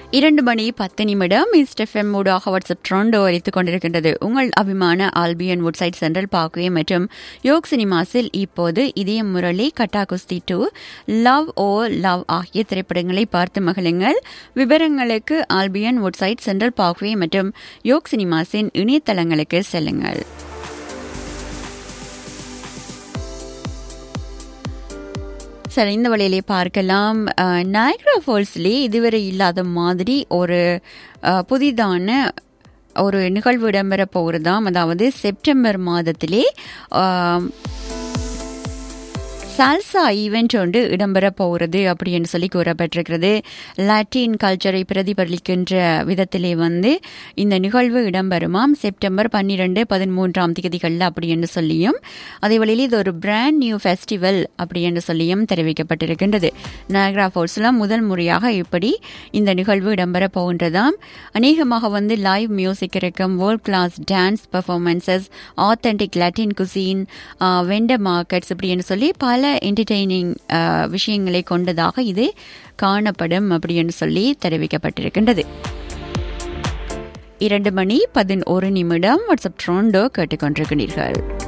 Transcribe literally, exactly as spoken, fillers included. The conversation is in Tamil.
இரண்டு மணி பத்து நிமிடம் ஈஸ்ட் எஃப்எம் ஊடாக வாட்ஸ்அப் ட்ரோண்டோ அளித்துக் கொண்டிருக்கின்றது. உங்கள் அபிமான ஆல்பியன் வுட்சைட் சென்ட்ரல் பார்க்வே மற்றும் யோக் சினிமாஸில் இப்போது இதயம் முரளி, கட்டா குஸ்தி டூ, லவ் ஓ லவ் ஆகிய திரைப்படங்களை பார்த்து மகிழுங்கள். விவரங்களுக்கு ஆல்பியன் வுட்சைட் சென்ட்ரல் பார்க்வே மற்றும் யோக் சினிமாஸின் இணையதளங்களுக்கு செல்லுங்கள். சரி, இந்த வழியிலே பார்க்கலாம். நயக்ரா ஃபால்ஸ்லே இதுவரை இல்லாத மாதிரி ஒரு புதிதான ஒரு நிகழ்வு இடம்பெற போகிறதாம். அதாவது செப்டம்பர் மாதத்திலே சால்சா ஈவெண்ட் ஒன்று இடம்பெற போகிறது அப்படின்னு சொல்லி கூறப்பட்டிருக்கிறது. லாட்டின் கல்ச்சரை பிரதிபலிக்கின்ற விதத்திலே வந்து இந்த நிகழ்வு இடம்பெறுமாம் செப்டம்பர் பன்னிரெண்டு பதிமூன்றாம் தேதிகளில் அப்படின்னு சொல்லியும், அதே வழியில் இது ஒரு பிராண்ட் நியூ ஃபெஸ்டிவல் அப்படின்னு சொல்லியும் தெரிவிக்கப்பட்டிருக்கின்றது. நயக்ரா ஃபால்ஸ்ல முதல் முறையாக இப்படி இந்த நிகழ்வு இடம்பெற போகின்றதாம். அநேகமாக வந்து லைவ் மியூசிக் இருக்கும், world class dance performances, authentic Latin cuisine, vendor markets இப்படின்னு சொல்லி பல என்டர்டெய்னிங் விஷயங்களை கொண்டதாக இது காணப்படும் அப்படின்னு சொல்லி தெரிவிக்கப்பட்டிருக்கின்றது. இரண்டு மணி பதினோரு நிமிடம் வாட்ஸ்அப் ட்ரோண்டோ கேட்டுக்கொண்டிருக்கிறீர்கள்.